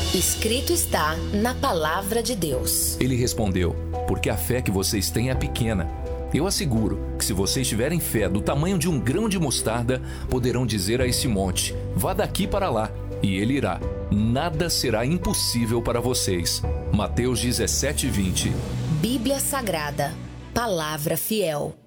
Escrito está na palavra de Deus. Ele respondeu: porque a fé que vocês têm é pequena. Eu asseguro que se vocês tiverem fé do tamanho de um grão de mostarda, poderão dizer a esse monte: vá daqui para lá, e ele irá. Nada será impossível para vocês. Mateus 17:20. Bíblia Sagrada, palavra fiel.